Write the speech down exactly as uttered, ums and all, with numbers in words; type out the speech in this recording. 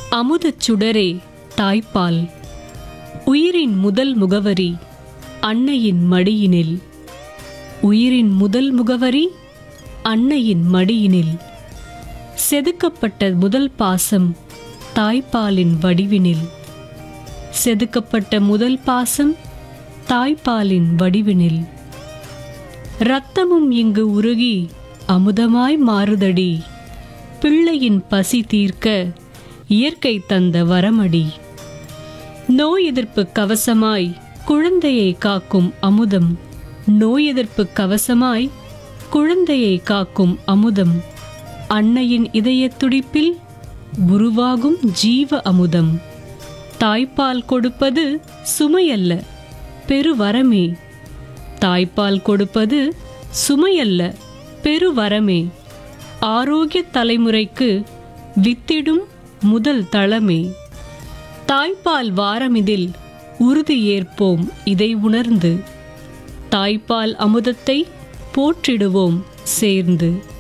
அமுதச் சுடரே தாய்ப்பால், உயிரின் முதல் முகவரி அன்னையின் மடியினில். உயிரின் முதல் முகவரி அன்னையின் மடியினில். செதுக்கப்பட்ட முதல் பாசம் தாய்ப்பாலின் வடிவினில். செதுக்கப்பட்ட முதல் பாசம் தாய்ப்பாலின் வடிவினில். இரத்தமும் இங்கு உருகி அமுதமாய் மாறுதடி, பிள்ளையின் பசி தீர்க்க இயற்கை தந்த வரமடி. நோய் எதிர்ப்பு கவசமாய் குழந்தையை காக்கும் அமுதம். நோய் எதிர்ப்பு கவசமாய் குழந்தையை காக்கும் அமுதம். அன்னையின் இதய துடிப்பில் உருவாகும் ஜீவ அமுதம். தாய்ப்பால் கொடுப்பது சுமையல்ல, பெருவரமே. தாய்ப்பால் கொடுப்பது சுமையல்ல, பெருவரமே. ஆரோக்கிய தலைமுறைக்கு வித்திடும் முதல் தளமே. தாய்ப்பால் வாரமிதில் உறுதி ஏற்போம் இதை உணர்ந்து. தாய்ப்பால் அமுதத்தை போற்றிடுவோம் சேர்ந்து.